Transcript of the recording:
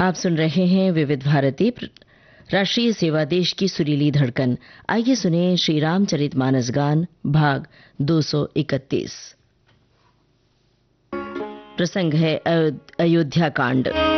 आप सुन रहे हैं विविध भारती राष्ट्रीय सेवा देश की सुरीली धड़कन। आइए सुने श्री रामचरितमानस गान भाग 231। प्रसंग है अयोध्या कांड।